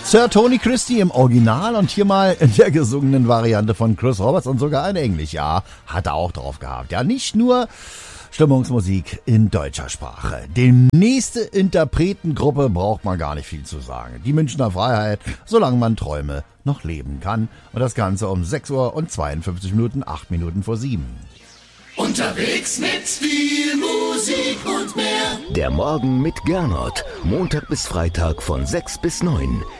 Sir Tony Christie im Original und hier mal in der gesungenen Variante von Chris Roberts und sogar in Englisch. Ja, hat er auch drauf gehabt. Ja, nicht nur Stimmungsmusik in deutscher Sprache. Die nächste Interpretengruppe braucht man gar nicht viel zu sagen. Die Münchner Freiheit, solange man Träume noch leben kann. Und das Ganze um 6 Uhr und 52 Minuten, 8 Minuten vor 7. Unterwegs mit viel Musik und mehr. Der Morgen mit Gernot. Montag bis Freitag von 6 bis 9.